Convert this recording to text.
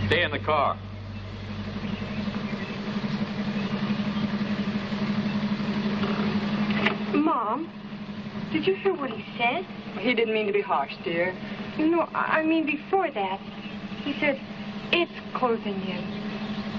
Stay in the car. Mom, did you hear what he said? He didn't mean to be harsh, dear. No, I mean before that. He said, it's closing in.